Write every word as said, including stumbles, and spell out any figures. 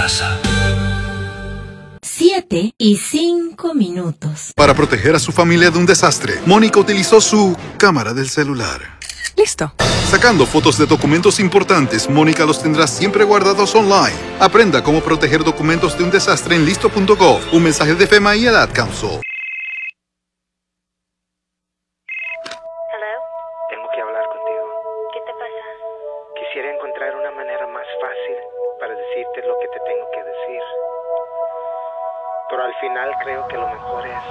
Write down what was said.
casa. Siete y cinco minutos. Para proteger a su familia de un desastre, Mónica utilizó su cámara del celular. Listo. Sacando fotos de documentos importantes, Mónica los tendrá siempre guardados online. Aprenda cómo proteger documentos de un desastre en listo punto gov. Un mensaje de FEMA y el Ad Council. Hello. Tengo que hablar contigo. ¿Qué te pasa? Quisiera encontrar una manera más fácil para decirte lo que te tengo que decir. Pero al final creo que lo mejor es